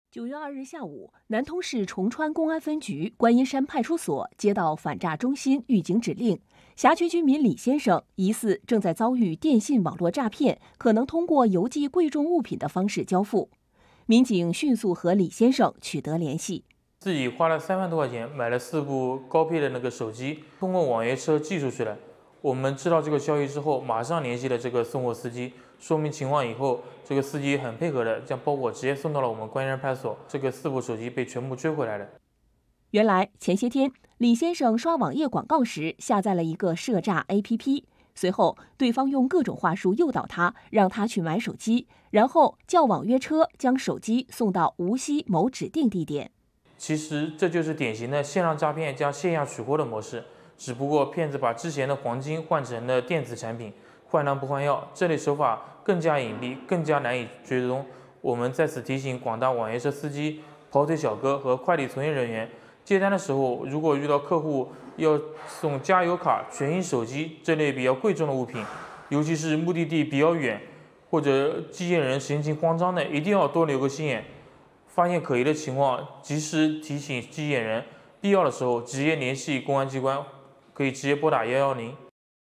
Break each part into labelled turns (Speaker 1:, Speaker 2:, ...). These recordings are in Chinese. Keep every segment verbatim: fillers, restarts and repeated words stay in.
Speaker 1: 九月二日下午，南通市崇川公安分局观音山派出所接到反诈中心预警指令，辖区居民李先生疑似正在遭遇电信网络诈骗，可能通过邮寄贵重物品的方式交付。民警迅速和李先生取得联系，
Speaker 2: 自己花了三万多块钱买了四部高配的那个手机，通过网约车寄出去了。我们知道这个消息之后，马上联系了这个送货司机，说明情况以后，这个司机很配合的将包裹直接送到了我们观音山派出所，这个四部手机被全部追回来了。
Speaker 1: 原来前些天李先生刷网页广告时下载了一个涉诈 A P P， 随后对方用各种话术诱导他，让他去买手机，然后叫网约车将手机送到无锡某指定地点。
Speaker 2: 其实这就是典型的线上诈骗加线下取货的模式，只不过骗子把之前的黄金换成了电子产品，换汤不换药，这类手法更加隐蔽，更加难以追踪。我们在此提醒广大网约车司机、跑腿小哥和快递从业人员，接单的时候如果遇到客户要送加油卡、全新手机这类比较贵重的物品，尤其是目的地比较远或者寄件人神情慌张的，一定要多留个心眼。发现可疑的情况，及时提醒寄件人，必要的时候直接联系公安机关，可以直接拨打一一零。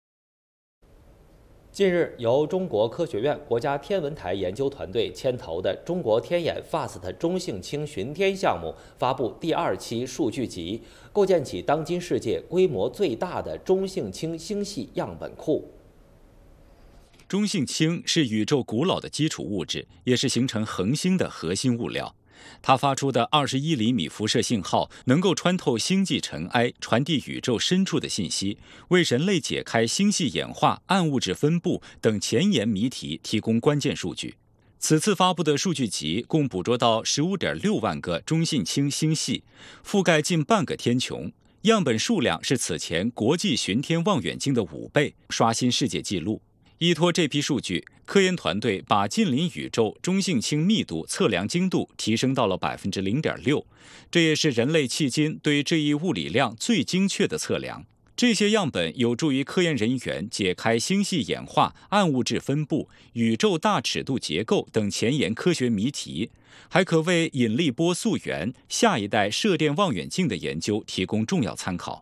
Speaker 3: 近日，由中国科学院国家天文台研究团队牵头的中国天眼 FAST 中性氢巡天项目发布第二期数据集，构建起当今世界规模最大的中性氢星系样本库。
Speaker 4: 中性氢是宇宙古老的基础物质，也是形成恒星的核心物料。它发出的二十一厘米辐射信号能够穿透星际尘埃，传递宇宙深处的信息，为人类解开星系演化、暗物质分布等前沿谜题提供关键数据。此次发布的数据集共捕捉到 十五点六万个中性氢星系，覆盖近半个天穹，样本数量是此前国际巡天望远镜的五倍，刷新世界纪录。依托这批数据，科研团队把近邻宇宙中性氢密度测量精度提升到了 百分之零点六， 这也是人类迄今对这一物理量最精确的测量。这些样本有助于科研人员解开星系演化、暗物质分布、宇宙大尺度结构等前沿科学谜题，还可为引力波溯源、下一代射电望远镜的研究提供重要参考。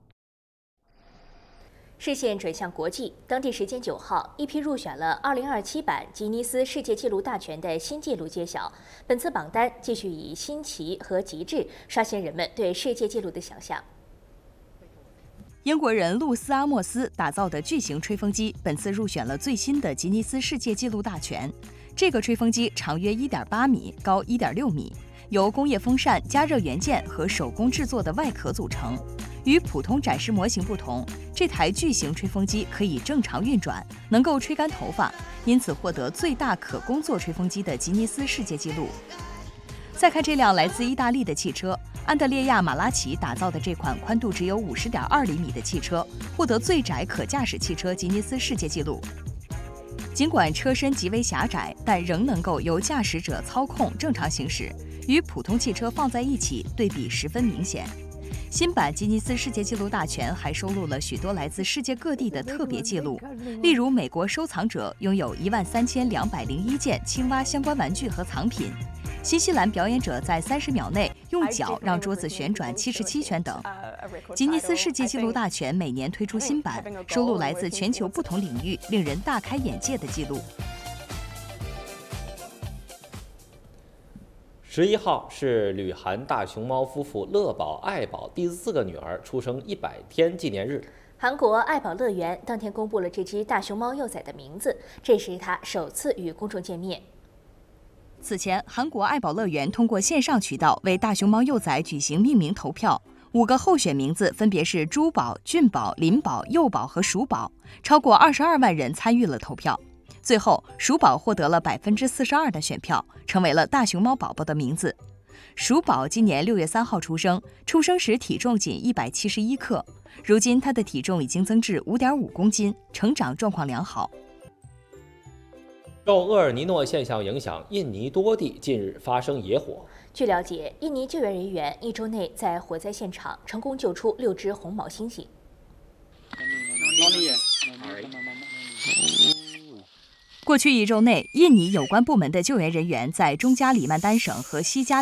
Speaker 5: 视线转向国际，当地时间九号，一批入选了二零二七版吉尼斯世界纪录大全的新纪录揭晓。本次榜单继续以新奇和极致刷新人们对世界纪录的想象。
Speaker 6: 英国人露丝·阿莫斯打造的巨型吹风机本次入选了最新的吉尼斯世界纪录大全。这个吹风机长约 一点八米，高 一点六米，由工业风扇、加热元件和手工制作的外壳组成。与普通展示模型不同，这台巨型吹风机可以正常运转，能够吹干头发，因此获得最大可工作吹风机的吉尼斯世界纪录。再看这辆来自意大利的汽车，安德烈亚·马拉奇打造的这款宽度只有 五十点二厘米的汽车，获得最窄可驾驶汽车吉尼斯世界纪录。尽管车身极为狭窄，但仍能够由驾驶者操控正常行驶，与普通汽车放在一起对比十分明显。新版吉尼斯世界纪录大全还收录了许多来自世界各地的特别记录，例如美国收藏者拥有一万三千两百零一件青蛙相关玩具和藏品，新西兰表演者在三十秒内用脚让桌子旋转七十七圈等。吉尼斯世界纪录大全每年推出新版，收录来自全球不同领域令人大开眼界的记录。
Speaker 3: 十一号是旅韩大熊猫夫妇乐宝、爱宝第四个女儿出生一百天纪念日。
Speaker 5: 韩国爱宝乐园当天公布了这只大熊猫幼崽的名字，这是他首次与公众见面。
Speaker 6: 此前，韩国爱宝乐园通过线上渠道为大熊猫幼崽举行命名投票，五个候选名字分别是珠宝、俊宝、林宝、幼宝和鼠宝，超过二十二万人参与了投票。最后，鼠宝获得了百分之四十二的选票，成为了大熊猫宝宝的名字。鼠宝今年六月三号出生，出生时体重仅一百七十一克，如今他的体重已经增至五点五公斤，成长状况良好。
Speaker 3: 受厄尔尼诺现象影响，印尼多地近日发生野火。
Speaker 5: 据了解，印尼救援人员一周内在火灾现场成功救出六只红毛猩猩。
Speaker 6: 过去一周内，印尼有关部门的救援人员在中加里曼丹省和西加